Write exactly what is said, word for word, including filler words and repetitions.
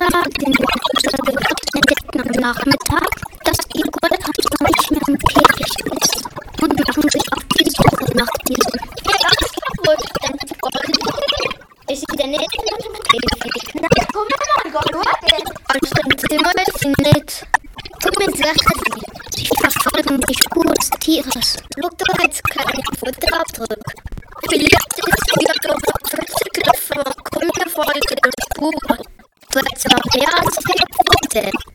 den Wassergehört entdeckten am Nachmittag, dass die Goldhamster nicht mehr im Käfig ist und machen sich auf die Suche nach diesem. Ja, wohlständig Gold. Ist sie denn nicht in dem Käfig? Na, komm mal, Gold, vollständig Zimmer ist sie nicht. Tut mir sehr leid. Sie verfolgen die Spur des Tieres. Luther hat keinen Futterabrück. Vielleicht ist sie wieder über vierzig Löffel und kommt der Folge der Spur. Du hättest aber mehr als vier Pfote.